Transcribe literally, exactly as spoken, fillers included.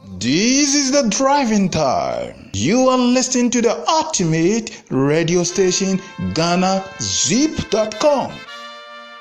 This is the driving time. You are listening to the ultimate radio station, Ghana Zip dot com.